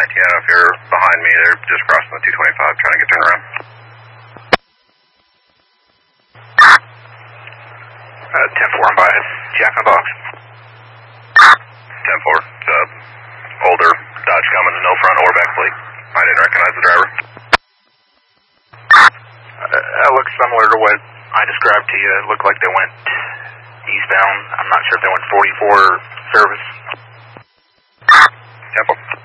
if you're behind me, they're just crossing the 225, trying to get turned around. 10-4, I'm by Jack in the Box. 10-4, older Dodge Cummins, no front or back plate. I didn't recognize the driver. That looks similar to what I described to you. It looked like they went eastbound. I'm not sure if they went 44 service. Temple.